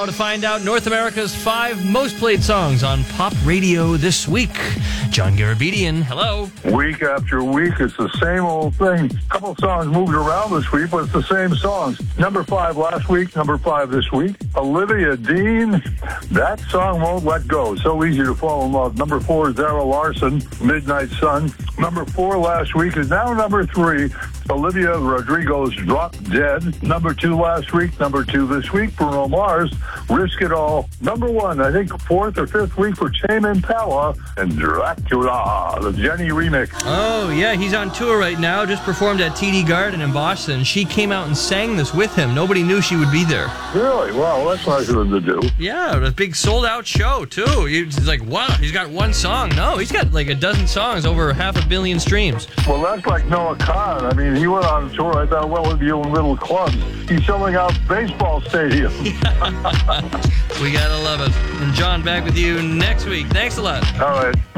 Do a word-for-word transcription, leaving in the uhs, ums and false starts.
now to find out North America's five most played songs on pop radio this week. John Garabedian, hello. Week after week, it's the same old thing. A couple songs moved around this week, but it's the same songs. Number five last week, number five this week. Olivia Dean, That Song Won't Let Go. So easy to fall in love. Number four, Zara Larson, Midnight Sun. Number four last week is now number three. Olivia Rodrigo's Drop Dead. Number two last week, number two this week. Bruno Mars, Risk It All. Number one, I think fourth or fifth week for Tame Impala and Dracula, the Jenny remix. Oh, yeah, he's on tour right now. Just performed at T D Garden in Boston. She came out and sang this with him. Nobody knew she would be there. Really? Well, that's nice of him to do. Yeah, a big sold-out show, too. He's like, wow, he's got one song. No, he's got like a dozen songs, over half a billion streams. Well, that's like Noah Khan. I mean, he went on tour. I thought, well, with you in little clubs. He's selling out baseball stadiums. We gotta love it. And John, back with you next week. Thanks a lot. All right.